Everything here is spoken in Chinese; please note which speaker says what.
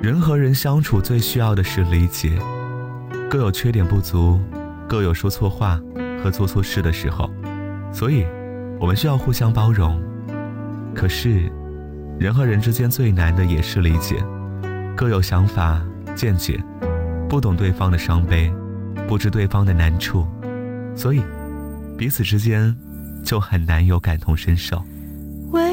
Speaker 1: 人和人相处最需要的是理解，各有缺点不足，各有说错话和做错事的时候，所以我们需要互相包容。可是人和人之间最难的也是理解，各有想法见解，不懂对方的伤悲，不知对方的难处，所以彼此之间就很难有感同身受。